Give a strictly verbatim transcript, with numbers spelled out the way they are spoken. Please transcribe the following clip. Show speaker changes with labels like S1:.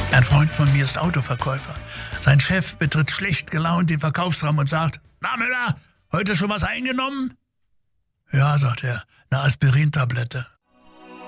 S1: Ein Freund von mir ist Autoverkäufer. Sein Chef betritt schlecht gelaunt den Verkaufsraum und sagt: Na Müller, heute schon was eingenommen? Ja, sagt er, eine Aspirintablette.